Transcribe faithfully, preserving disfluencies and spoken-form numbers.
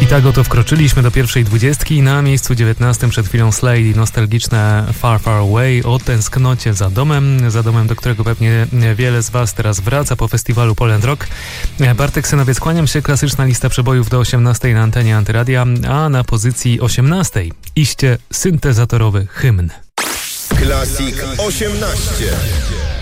tak oto wkroczyliśmy do pierwszej dwudziestki. Na miejscu dziewiętnastym przed chwilą Slade i nostalgiczne Far Far Away o tęsknocie za domem, za domem, do którego pewnie wiele z Was teraz wraca po festiwalu Poland Rock. Bartek Synowiec, kłaniam się. Klasyczna lista przebojów do osiemnastej na antenie Antyradia, a na pozycji osiemnastej iście syntezatorowy hymn. Classic osiemnaście.